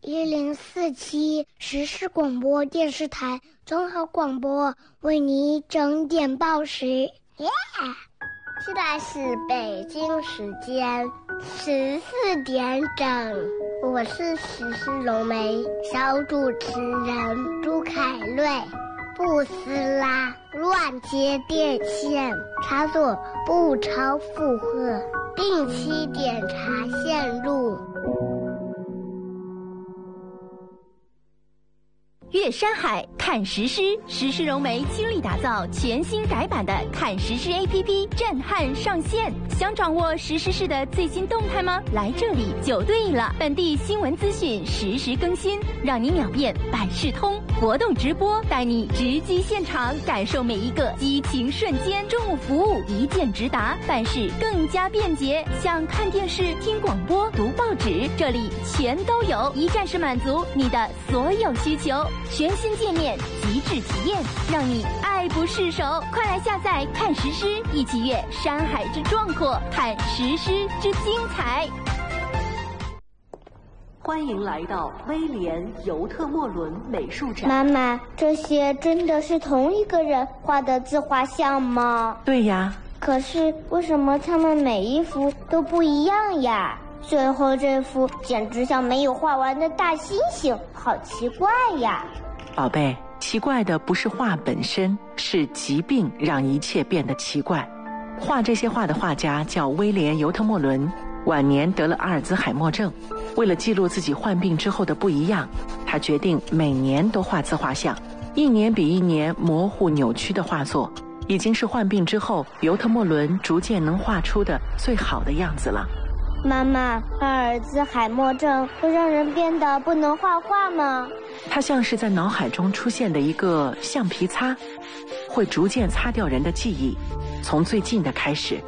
1047时事广播电视台综合广播为你整点报时。现在是北京时间14点整，我是时事龙梅小主持人朱凯瑞。不撕拉、乱接电线、插座不超负荷，定期检查线路。 阅山海看石狮，石狮融媒倾力打造全新改版的看石狮 APP 震撼上线。想掌握石狮市的最新动态吗？来这里就对了，本地新闻资讯实时更新，让你秒变百事通。活动直播带你直击现场，感受每一个激情瞬间。中午服务一键直达，办事更加便捷。想看电视、听广播、读报纸，这里全都有，一站式满足你的所有需求。全新界面，极致体验，让你爱不释手。快来下载看石狮，一起阅山海之壮阔，看石狮之精彩。 欢迎来到威廉·尤特莫伦美术展。 妈妈，这些真的是同一个人画的自画像吗？ 对呀。 可是为什么他们每一幅都不一样呀？最后这幅简直像没有画完的大猩猩，好奇怪呀！ 宝贝，奇怪的不是画本身，是疾病让一切变得奇怪。画这些画的画家叫威廉·尤特莫伦，晚年得了阿尔兹海默症。为了记录自己患病之后的不一样，他决定每年都画自画像，一年比一年模糊扭曲的画作，已经是患病之后尤特莫伦逐渐能画出的最好的样子了。 妈妈，阿尔兹海默症会让人变得不能画画吗？ 它像是在脑海中出现的一个橡皮擦，会逐渐擦掉人的记忆，从最近的开始